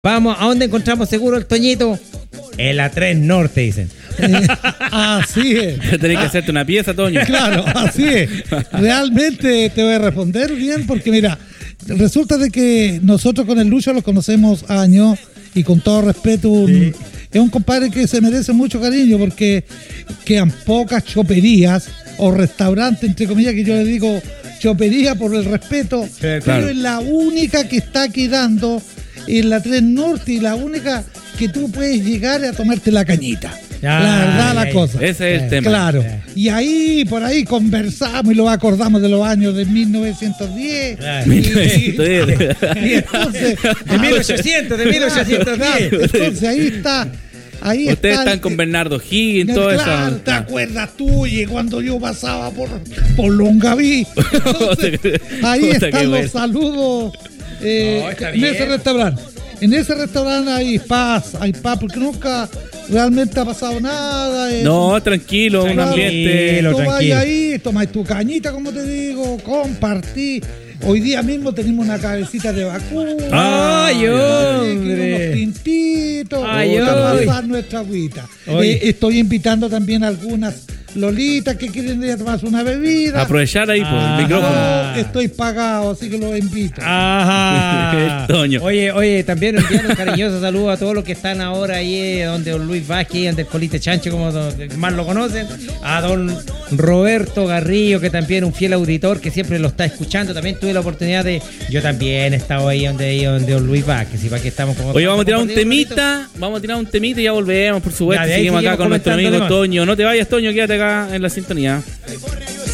Vamos, ¿a dónde encontramos seguro el Toñito? En la 3 Norte, dicen. Así es. Tenés que hacerte una pieza, Toño. Claro, así es. Realmente te voy a responder bien porque mira, resulta de que nosotros con el Lucho los conocemos años y con todo respeto es un compadre que se merece mucho cariño porque quedan pocas choperías o restaurantes, entre comillas, que yo le digo chopería por el respeto, pero es la única que está quedando en la 3 Norte y la única que tú puedes llegar a tomarte la cañita. La verdad, la cosa. Ese es el tema. Claro. Y ahí, por ahí conversamos y lo acordamos de los años de 1910. Y entonces, de 1810. Entonces ahí está. Ahí ustedes están con Bernardo Higgins, todo eso. Claro, ¿te acuerdas tú? Y cuando yo pasaba por Longaví. Entonces, ahí están los saludos en ese restaurante. En ese restaurante hay paz, porque nunca realmente ha pasado nada. No, tranquilo, un ambiente. Tú vas ahí, tomas tu cañita, como te digo, compartí. Hoy día mismo tenemos una cabecita de vacuno. ¡Ay, hombre! Unos tintitos. ¡Ay, para pasar nuestra agüita. Estoy invitando también a algunas lolitas que quieren ir a tomarse una bebida. Aprovechar ahí por el micrófono. Estoy pagado, así que los invito. Ajá. Toño. Oye, también enviar un cariñoso saludo a todos los que están ahora ahí, donde don Luis Vázquez, donde el Colite Chancho, como más lo conocen, a don Roberto Garrillo, que también es un fiel auditor, que siempre lo está escuchando. También tuve la oportunidad yo también he estado ahí donde don Luis Vázquez, y para que estamos como... Oye, vamos a tirar un temita y ya volvemos, por supuesto. Seguimos acá con nuestro amigo Toño. No te vayas, Toño, quédate acá en la sintonía.